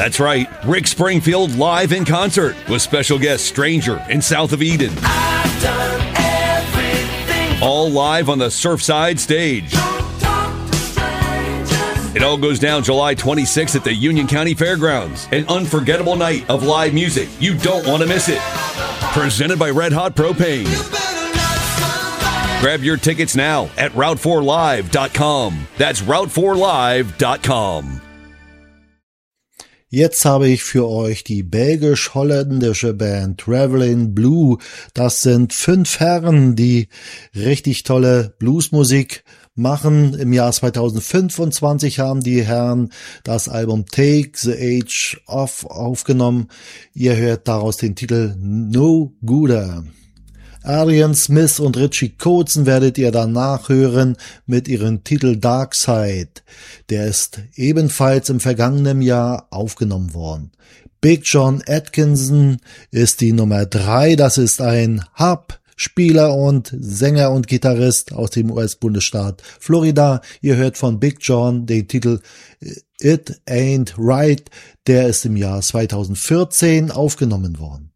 That's right, Rick Springfield live in concert with special guest Stranger and South of Eden. I've done everything. All live on the Surfside stage. Don't talk to strangers. It all goes down July 26th at the Union County Fairgrounds. An unforgettable night of live music. You don't want to miss it. Presented by Red Hot Propane. Grab your tickets now at Route4Live.com. That's Route4Live.com. Jetzt habe ich für euch die belgisch-holländische Band Traveling Blue. Das sind 5 Herren, die richtig tolle Bluesmusik machen. Im Jahr 2025 haben die Herren das Album Take the Age Off aufgenommen. Ihr hört daraus den Titel No Gooder. Adrian Smith und Richie Kotzen werdet ihr danach hören mit ihrem Titel Dark Side. Der ist ebenfalls im vergangenen Jahr aufgenommen worden. Big John Atkinson ist die Nummer 3. Das ist ein Harp-Spieler und Sänger und Gitarrist aus dem US-Bundesstaat Florida. Ihr hört von Big John den Titel It Ain't Right. Der ist im Jahr 2014 aufgenommen worden.